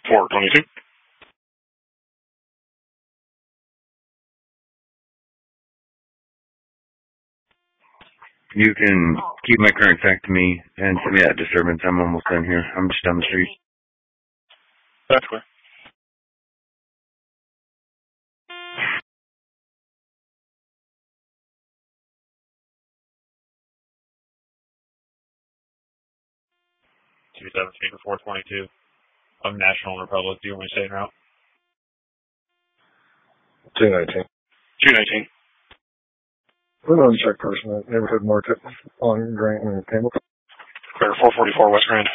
422. You can keep my current fact to me and send me that disturbance. I'm almost done here. I'm just down the street. That's clear. (217 to 422) of National Republic. Do you want me to stay en route? 219. 219. We're going to check person at Neighborhood Market on Grant and Campbell. Clear. 444 West Grand.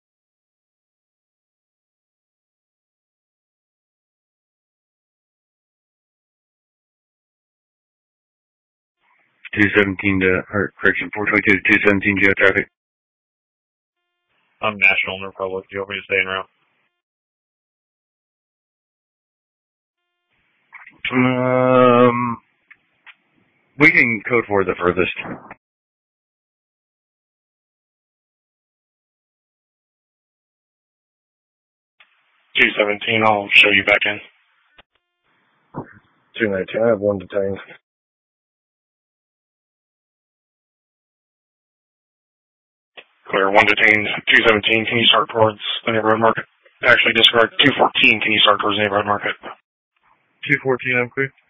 422 to 217 geo traffic. I'm National Republic. Do you want me to stay en route? We can code for the furthest. 217, I'll show you back in. 219, I have one detained. Clear. 1 detained. 217, can you start towards the Neighborhood Market? Actually, disregard. 214, can you start towards the Neighborhood Market? 214, I'm clear.